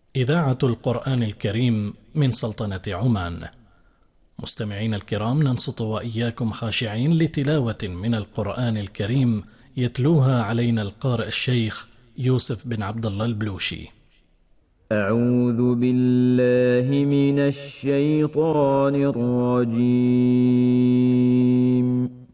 إذاعة القرآن الكريم من سلطنة عمان. مستمعين الكرام، ننصت وإياكم خاشعين لتلاوة من القرآن الكريم يتلوها علينا القارئ الشيخ يوسف بن عبد الله البلوشي. أعوذ بالله من الشيطان الرجيم.